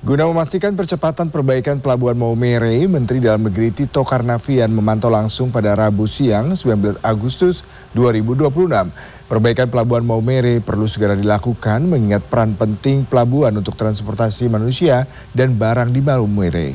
Guna memastikan percepatan perbaikan Pelabuhan Maumere, Menteri Dalam Negeri Tito Karnavian memantau langsung pada Rabu siang 19 Agustus 2026. Perbaikan Pelabuhan Maumere perlu segera dilakukan mengingat peran penting pelabuhan untuk transportasi manusia dan barang di Maumere.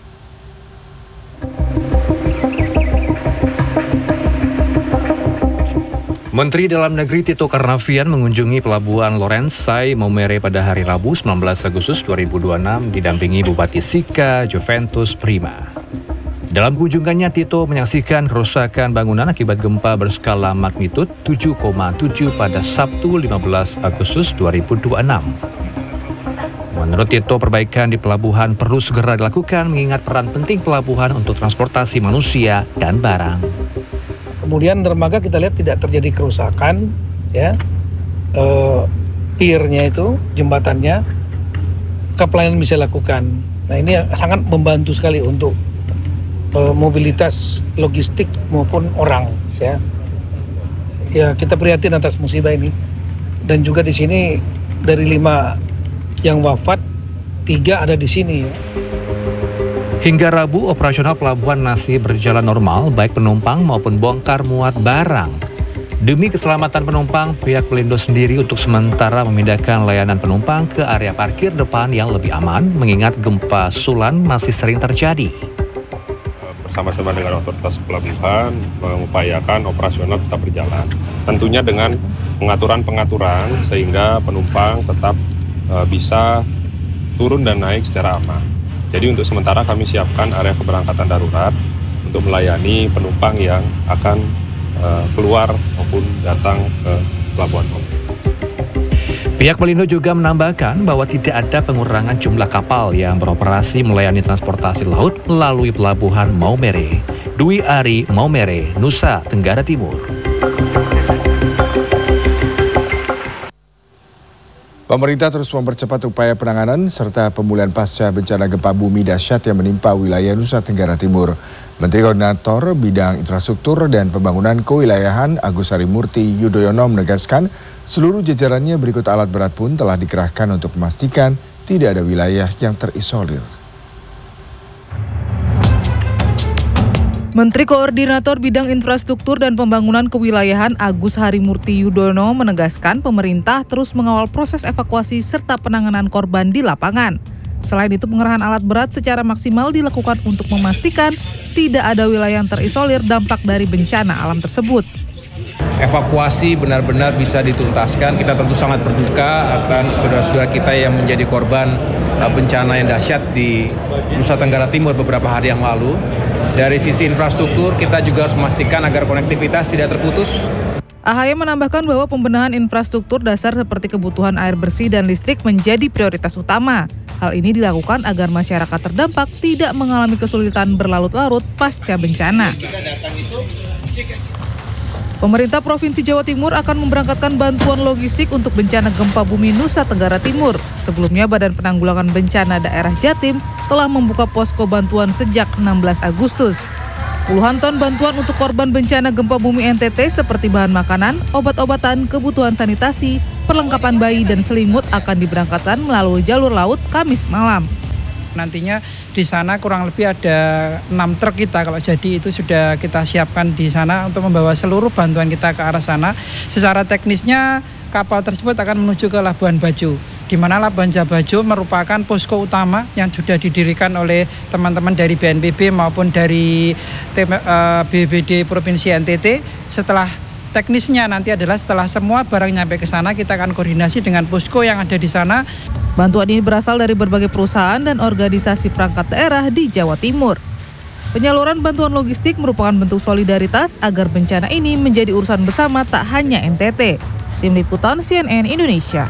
Menteri Dalam Negeri Tito Karnavian mengunjungi Pelabuhan Lorenzai Maumere pada hari Rabu 19 Agustus 2026 didampingi Bupati Sika Juventus Prima. Dalam kunjungannya, Tito menyaksikan kerusakan bangunan akibat gempa berskala magnitud 7,7 pada Sabtu 15 Agustus 2026. Menurut Tito, perbaikan di pelabuhan perlu segera dilakukan mengingat peran penting pelabuhan untuk transportasi manusia dan barang. Kemudian dermaga kita lihat tidak terjadi kerusakan, ya, piernya itu, jembatannya, kapelayan bisa lakukan. Nah ini sangat membantu sekali untuk mobilitas logistik maupun orang, ya. Ya kita prihatin atas musibah ini. Dan juga di sini dari 5 yang wafat, 3 ada di sini. Ya. Hingga Rabu, operasional pelabuhan masih berjalan normal, baik penumpang maupun bongkar muat barang. Demi keselamatan penumpang, pihak Pelindo sendiri untuk sementara memindahkan layanan penumpang ke area parkir depan yang lebih aman, mengingat gempa susulan masih sering terjadi. Bersama-sama dengan otoritas pelabuhan, mengupayakan operasional tetap berjalan. Tentunya dengan pengaturan-pengaturan sehingga penumpang tetap bisa turun dan naik secara aman. Jadi untuk sementara kami siapkan area keberangkatan darurat untuk melayani penumpang yang akan keluar maupun datang ke Pelabuhan Maumere. Pihak Pelindo juga menambahkan bahwa tidak ada pengurangan jumlah kapal yang beroperasi melayani transportasi laut melalui Pelabuhan Maumere. Dwi Ari, Maumere, Nusa Tenggara Timur. Pemerintah terus mempercepat upaya penanganan serta pemulihan pasca bencana gempa bumi dahsyat yang menimpa wilayah Nusa Tenggara Timur. Menteri Koordinator Bidang Infrastruktur dan Pembangunan Kewilayahan Agus Harimurti Yudhoyono menegaskan seluruh jajarannya berikut alat berat pun telah dikerahkan untuk memastikan tidak ada wilayah yang terisolir. Menteri Koordinator Bidang Infrastruktur dan Pembangunan Kewilayahan Agus Harimurti Yudhoyono menegaskan pemerintah terus mengawal proses evakuasi serta penanganan korban di lapangan. Selain itu, pengerahan alat berat secara maksimal dilakukan untuk memastikan tidak ada wilayah yang terisolir dampak dari bencana alam tersebut. Evakuasi benar-benar bisa dituntaskan. Kita tentu sangat berduka atas saudara-saudara kita yang menjadi korban bencana yang dahsyat di Nusa Tenggara Timur beberapa hari yang lalu. Dari sisi infrastruktur, kita juga harus memastikan agar konektivitas tidak terputus. AHY menambahkan bahwa pembenahan infrastruktur dasar seperti kebutuhan air bersih dan listrik menjadi prioritas utama. Hal ini dilakukan agar masyarakat terdampak tidak mengalami kesulitan berlarut-larut pasca bencana. Pemerintah Provinsi Jawa Timur akan memberangkatkan bantuan logistik untuk bencana gempa bumi Nusa Tenggara Timur. Sebelumnya, Badan Penanggulangan Bencana Daerah Jatim telah membuka posko bantuan sejak 16 Agustus. Puluhan ton bantuan untuk korban bencana gempa bumi NTT seperti bahan makanan, obat-obatan, kebutuhan sanitasi, perlengkapan bayi, dan selimut akan diberangkatkan melalui jalur laut Kamis malam. Nantinya di sana kurang lebih ada 6 truk kita, kalau jadi itu sudah kita siapkan di sana untuk membawa seluruh bantuan kita ke arah sana. Secara teknisnya kapal tersebut akan menuju ke Labuan Bajo, di mana Labuan Bajo merupakan posko utama yang sudah didirikan oleh teman-teman dari BNPB maupun dari BPBD Provinsi NTT. Setelah teknisnya nanti adalah setelah semua barang nyampe ke sana, kita akan koordinasi dengan posko yang ada di sana. Bantuan ini berasal dari berbagai perusahaan dan organisasi perangkat daerah di Jawa Timur. Penyaluran bantuan logistik merupakan bentuk solidaritas agar bencana ini menjadi urusan bersama tak hanya NTT. Tim Liputan CNN Indonesia.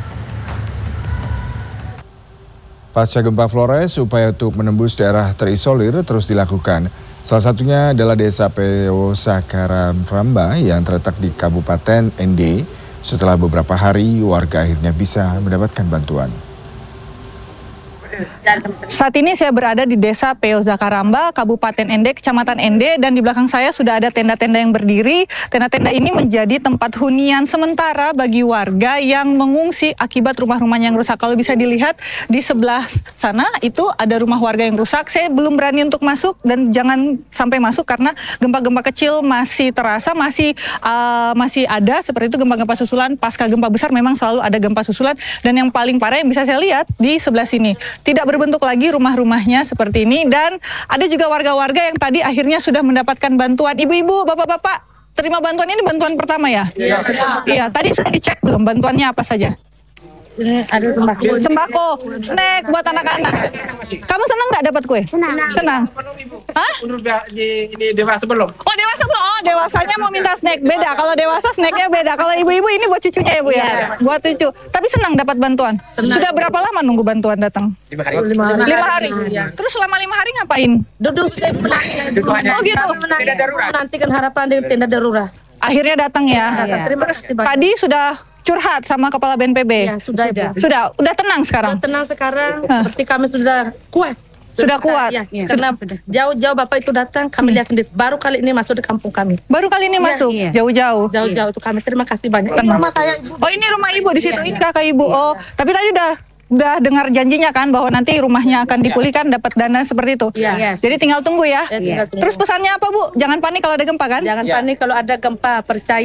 Pasca gempa Flores, upaya untuk menembus daerah terisolir terus dilakukan. Salah satunya adalah Desa PO Sakaramramba yang terletak di Kabupaten ND. Setelah beberapa hari, warga akhirnya bisa mendapatkan bantuan. Saat ini saya berada di Desa Peo Zakaramba, Kabupaten Ende, Kecamatan Ende, dan di belakang saya sudah ada tenda-tenda yang berdiri. Tenda-tenda ini menjadi tempat hunian sementara bagi warga yang mengungsi akibat rumah-rumahnya yang rusak. Kalau bisa dilihat di sebelah sana itu ada rumah warga yang rusak. Saya belum berani untuk masuk dan jangan sampai masuk karena gempa-gempa kecil masih terasa, masih ada seperti itu gempa-gempa susulan. Pasca gempa besar memang selalu ada gempa susulan, dan yang paling parah yang bisa saya lihat di sebelah sini tidak berbentuk lagi rumah-rumahnya seperti ini, dan ada juga warga-warga yang tadi akhirnya sudah mendapatkan bantuan. Ibu-ibu, bapak-bapak, terima bantuan ini bantuan pertama ya? Iya. Tadi sudah dicek belum bantuannya apa saja? Ini ada Sembako, snack buat anak-anak. Kamu senang nggak dapat kue? Senang. Hah? Ini dewasa belum? Oh, dewasa belum? Oh, dewasanya mau minta snack. Beda, kalau dewasa snacknya beda. Kalau ibu-ibu ini buat cucunya ya Bu ya? Buat cucu. Tapi senang dapat bantuan? Sudah berapa lama nunggu bantuan datang? 5 hari. 5 hari? Terus selama 5 hari ngapain? Duduk Oh gitu? menantikan harapan di tenda darurat. Akhirnya datang ya? Terima kasih banyak. Tadi sudah curhat sama Kepala BNPB? Ya, sudah. Udah tenang sekarang? Sudah tenang sekarang, seperti kami sudah kuat. Sudah kuat? Ya, karena jauh-jauh Bapak itu datang, kami lihat sendiri. Baru kali ini masuk di kampung kami. Baru kali ini masuk? Jauh-jauh? Jauh-jauh itu kami, terima kasih banyak. Oh, ini rumah ibu di situ, ini kakak ibu. Oh, tapi tadi udah dengar janjinya kan bahwa nanti rumahnya akan dipulihkan, dapat dana seperti itu. Iya. Jadi tinggal tunggu ya. Tinggal tunggu. Terus pesannya apa Bu? Jangan panik kalau ada gempa kan? Jangan panik kalau ada gempa,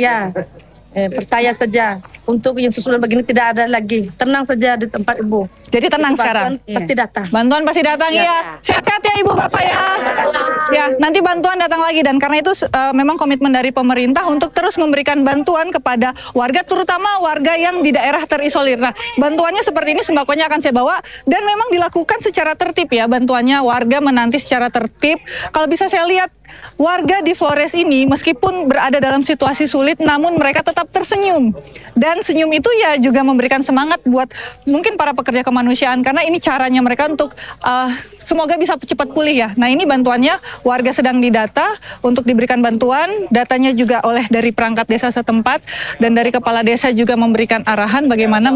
percaya saja. Untuk yang susulan begini tidak ada lagi. Tenang saja di tempat Ibu. Jadi tenang sekarang. Pasti datang. Bantuan pasti datang ya. Sehat-sehat ya Ibu Bapak ya. Ya, nanti bantuan datang lagi, dan karena itu memang komitmen dari pemerintah untuk terus memberikan bantuan kepada warga, terutama warga yang di daerah terisolir. Nah, bantuannya seperti ini, sembakonya akan saya bawa, dan memang dilakukan secara tertib ya bantuannya. Warga menanti secara tertib. Kalau bisa saya lihat warga di Flores ini meskipun berada dalam situasi sulit, namun mereka tetap tersenyum. Dan senyum itu ya juga memberikan semangat buat mungkin para pekerja kemanusiaan, karena ini caranya mereka untuk semoga bisa cepat pulih ya. Nah, ini bantuannya, warga sedang didata untuk diberikan bantuan. Datanya juga oleh dari perangkat desa setempat, dan dari kepala desa juga memberikan arahan bagaimana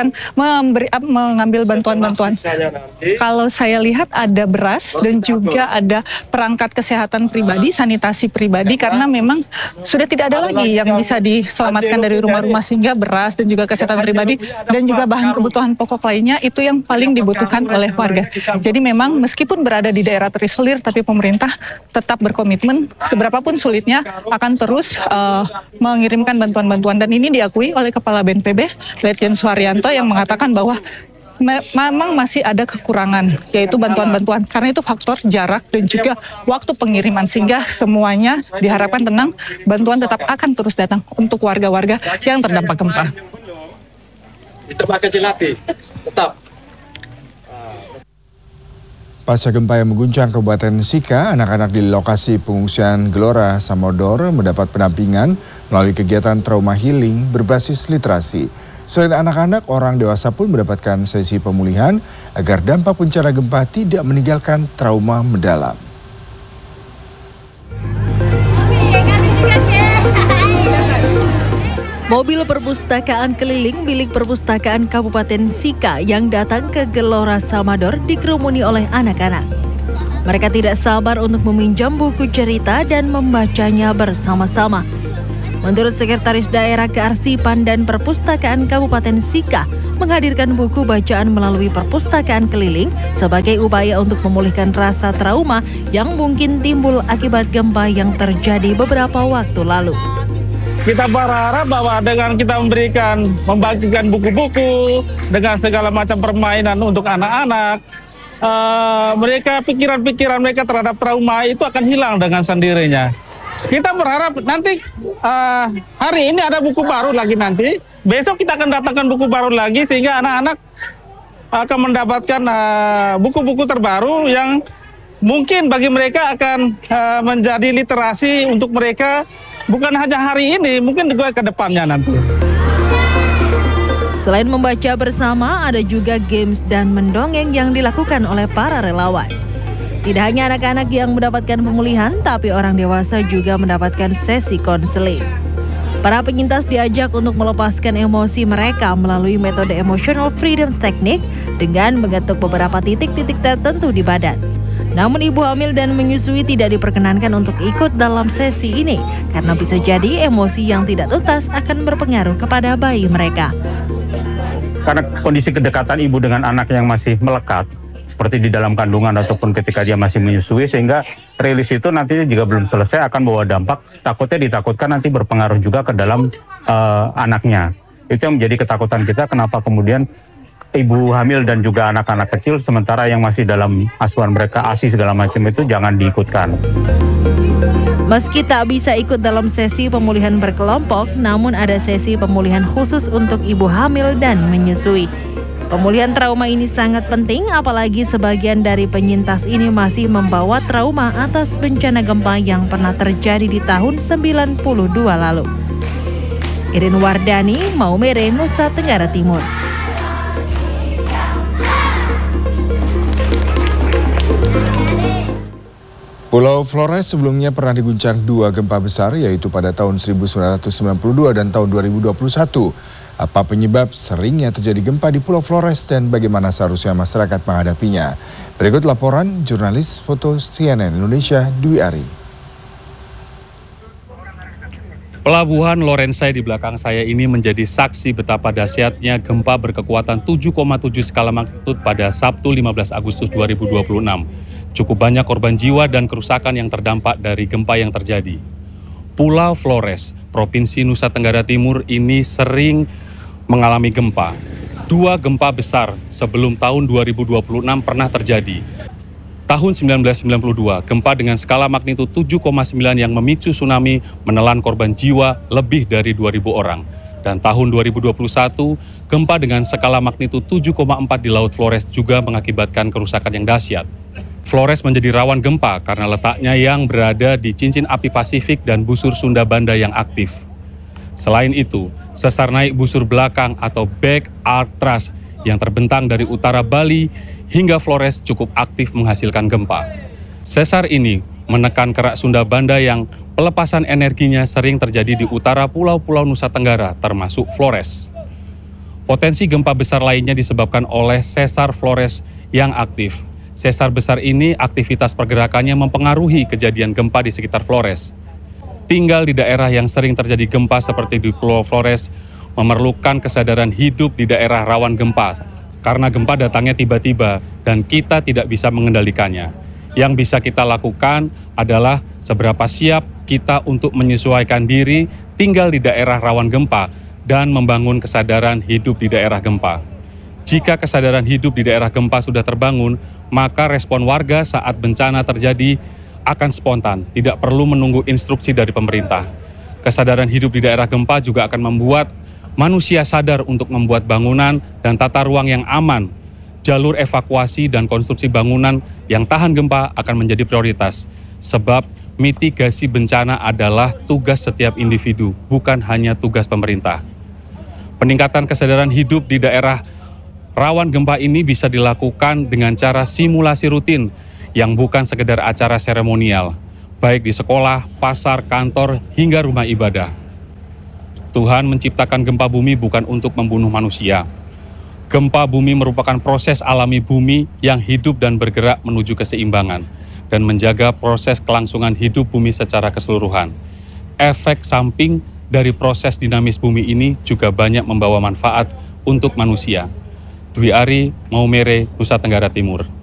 mengambil bantuan-bantuan. Kalau saya lihat ada beras dan juga ada perangkat kesehatan pribadi, sanitasi pribadi, karena memang sudah tidak ada lagi yang bisa diselamatkan dari rumah-rumah, sehingga beras dan juga kesehatan pribadi dan juga bahan kebutuhan pokok lainnya itu yang paling dibutuhkan oleh warga. Jadi memang meskipun berada di daerah terisolir, tapi pemerintah tetap berkomitmen seberapapun sulitnya akan terus mengirimkan bantuan-bantuan, dan ini diakui oleh Kepala BNPB Letjen Suharyanto yang mengatakan bahwa memang masih ada kekurangan, yaitu bantuan-bantuan, karena itu faktor jarak dan juga waktu pengiriman, sehingga semuanya diharapkan tenang, bantuan tetap akan terus datang untuk warga-warga yang terdampak gempa. Itu pakai jelati, tetap. Pasca gempa yang mengguncang Kabupaten Sika, anak-anak di lokasi pengungsian Gelora Samodor mendapat pendampingan melalui kegiatan trauma healing berbasis literasi. Selain anak-anak, orang dewasa pun mendapatkan sesi pemulihan agar dampak bencana gempa tidak meninggalkan trauma mendalam. Mobil perpustakaan keliling milik Perpustakaan Kabupaten Sika yang datang ke Gelora Samodor dikerumuni oleh anak-anak. Mereka tidak sabar untuk meminjam buku cerita dan membacanya bersama-sama. Menurut Sekretaris Daerah Kearsipan dan Perpustakaan Kabupaten Sika, menghadirkan buku bacaan melalui perpustakaan keliling sebagai upaya untuk memulihkan rasa trauma yang mungkin timbul akibat gempa yang terjadi beberapa waktu lalu. Kita berharap bahwa dengan kita membagikan buku-buku dengan segala macam permainan untuk anak-anak, pikiran-pikiran mereka terhadap trauma itu akan hilang dengan sendirinya. Kita berharap nanti hari ini ada buku baru lagi, nanti besok kita akan datangkan buku baru lagi, sehingga anak-anak akan mendapatkan buku-buku terbaru yang mungkin bagi mereka akan menjadi literasi untuk mereka, bukan hanya hari ini, mungkin juga ke depannya nanti. Selain membaca bersama, ada juga games dan mendongeng yang dilakukan oleh para relawan. Tidak hanya anak-anak yang mendapatkan pemulihan, tapi orang dewasa juga mendapatkan sesi konseling. Para penyintas diajak untuk melepaskan emosi mereka melalui metode emotional freedom technique dengan mengetuk beberapa titik-titik tertentu di badan. Namun ibu hamil dan menyusui tidak diperkenankan untuk ikut dalam sesi ini karena bisa jadi emosi yang tidak tuntas akan berpengaruh kepada bayi mereka. Karena kondisi kedekatan ibu dengan anak yang masih melekat, seperti di dalam kandungan ataupun ketika dia masih menyusui, sehingga rilis itu nantinya jika belum selesai akan bawa dampak, takutnya ditakutkan nanti berpengaruh juga ke dalam anaknya. Itu yang menjadi ketakutan kita, kenapa kemudian ibu hamil dan juga anak-anak kecil sementara yang masih dalam asuhan mereka ASI segala macam itu jangan diikutkan. Meski tak bisa ikut dalam sesi pemulihan berkelompok, namun ada sesi pemulihan khusus untuk ibu hamil dan menyusui. Pemulihan trauma ini sangat penting, apalagi sebagian dari penyintas ini masih membawa trauma atas bencana gempa yang pernah terjadi di tahun 92 lalu. Irin Wardani, Maumere, Nusa Tenggara Timur. Pulau Flores sebelumnya pernah diguncang 2 gempa besar, yaitu pada tahun 1992 dan tahun 2021. Apa penyebab seringnya terjadi gempa di Pulau Flores dan bagaimana seharusnya masyarakat menghadapinya? Berikut laporan jurnalis foto CNN Indonesia, Dwi Ari. Pelabuhan Lorensai di belakang saya ini menjadi saksi betapa dahsyatnya gempa berkekuatan 7,7 skala magnitudo pada Sabtu 15 Agustus 2026. Cukup banyak korban jiwa dan kerusakan yang terdampak dari gempa yang terjadi. Pulau Flores, Provinsi Nusa Tenggara Timur ini sering mengalami gempa. 2 gempa besar sebelum tahun 2026 pernah terjadi. Tahun 1992, gempa dengan skala magnitudo 7,9 yang memicu tsunami menelan korban jiwa lebih dari 2.000 orang. Dan tahun 2021, gempa dengan skala magnitudo 7,4 di Laut Flores juga mengakibatkan kerusakan yang dahsyat. Flores menjadi rawan gempa karena letaknya yang berada di cincin api Pasifik dan busur Sunda Banda yang aktif. Selain itu, sesar naik busur belakang atau back arc thrust yang terbentang dari utara Bali hingga Flores cukup aktif menghasilkan gempa. Sesar ini menekan kerak Sunda Banda yang pelepasan energinya sering terjadi di utara pulau-pulau Nusa Tenggara termasuk Flores. Potensi gempa besar lainnya disebabkan oleh sesar Flores yang aktif. Sesar besar ini aktivitas pergerakannya mempengaruhi kejadian gempa di sekitar Flores. Tinggal di daerah yang sering terjadi gempa seperti di Pulau Flores memerlukan kesadaran hidup di daerah rawan gempa karena gempa datangnya tiba-tiba dan kita tidak bisa mengendalikannya. Yang bisa kita lakukan adalah seberapa siap kita untuk menyesuaikan diri tinggal di daerah rawan gempa dan membangun kesadaran hidup di daerah gempa. Jika kesadaran hidup di daerah gempa sudah terbangun, maka respon warga saat bencana terjadi akan spontan, tidak perlu menunggu instruksi dari pemerintah. Kesadaran hidup di daerah gempa juga akan membuat manusia sadar untuk membuat bangunan dan tata ruang yang aman. Jalur evakuasi dan konstruksi bangunan yang tahan gempa akan menjadi prioritas, sebab mitigasi bencana adalah tugas setiap individu, bukan hanya tugas pemerintah. Peningkatan kesadaran hidup di daerah rawan gempa ini bisa dilakukan dengan cara simulasi rutin yang bukan sekedar acara seremonial, baik di sekolah, pasar, kantor, hingga rumah ibadah. Tuhan menciptakan gempa bumi bukan untuk membunuh manusia. Gempa bumi merupakan proses alami bumi yang hidup dan bergerak menuju keseimbangan dan menjaga proses kelangsungan hidup bumi secara keseluruhan. Efek samping dari proses dinamis bumi ini juga banyak membawa manfaat untuk manusia. Dwi Ari, Maumere, Nusa Tenggara Timur.